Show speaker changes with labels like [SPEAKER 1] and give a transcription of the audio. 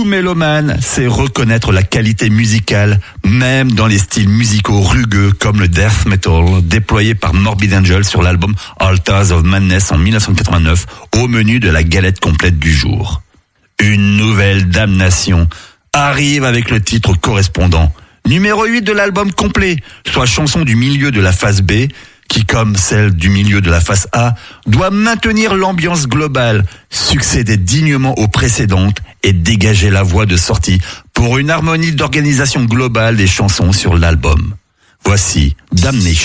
[SPEAKER 1] mélomane, c'est reconnaître la qualité musicale, même dans les styles musicaux rugueux comme le death metal, déployé par Morbid Angel sur l'album Altars of Madness en 1989, au menu de la galette complète du jour. Une nouvelle damnation arrive avec le titre correspondant, numéro 8 de l'album complet, soit chanson du milieu de la phase B, qui, comme celle du milieu de la face A, doit maintenir l'ambiance globale, succéder dignement aux précédentes et dégager la voie de sortie pour une harmonie d'organisation globale des chansons sur l'album. Voici Damnation.